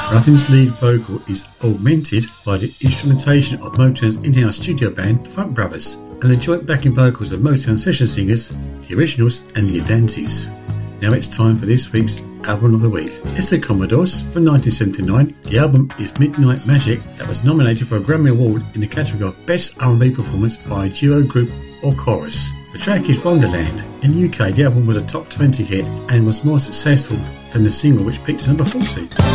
Ruffin's lead vocal is augmented by the instrumentation of Motown's in-house studio band, the Funk Brothers, and the joint backing vocals of Motown session singers, the Originals and the Adantes. Now it's time for this week's Album of the Week. It's the Commodores from 1979. The album is Midnight Magic, that was nominated for a Grammy Award in the category of Best R&B Performance by a Duo, Group or Chorus. The track is Wonderland. In the UK, the album was a top 20 hit and was more successful than the single, which peaked at number 40.